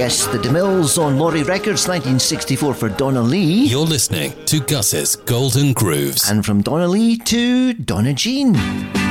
Yes, the DeMills on Laurie Records, 1964 for Donna Lee. You're listening to Gus's Golden Grooves. And from Donna Lee to Donna Jean.